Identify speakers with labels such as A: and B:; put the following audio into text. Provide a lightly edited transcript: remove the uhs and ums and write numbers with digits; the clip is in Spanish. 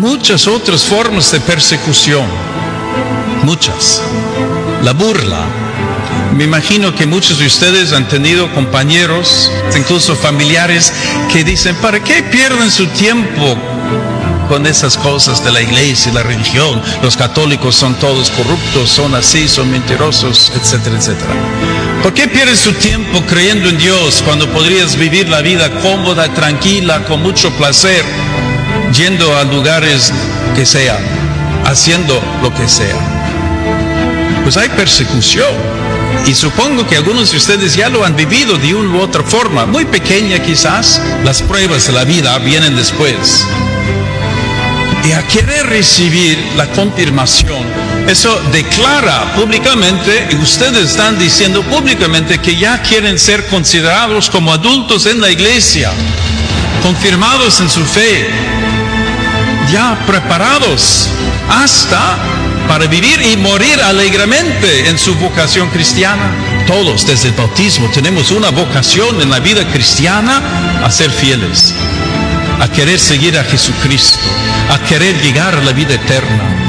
A: muchas otras formas de persecución. Muchas. La burla. Me imagino que muchos de ustedes han tenido compañeros, incluso familiares, que dicen, ¿para qué pierden su tiempo con esas cosas de la iglesia y la religión? Los católicos son todos corruptos, son así, son mentirosos, etcétera, etcétera. ¿Por qué pierdes tu tiempo creyendo en Dios cuando podrías vivir la vida cómoda, tranquila, con mucho placer, yendo a lugares que sean, haciendo lo que sea? Pues hay persecución. Y supongo que algunos de ustedes ya lo han vivido de una u otra forma, muy pequeña quizás. Las pruebas de la vida vienen después. Y a querer recibir la confirmación, eso declara públicamente, y ustedes están diciendo públicamente que ya quieren ser considerados como adultos en la iglesia, confirmados en su fe, ya preparados hasta para vivir y morir alegremente en su vocación cristiana. Todos desde el bautismo tenemos una vocación en la vida cristiana a ser fieles, a querer seguir a Jesucristo, a querer llegar a la vida eterna.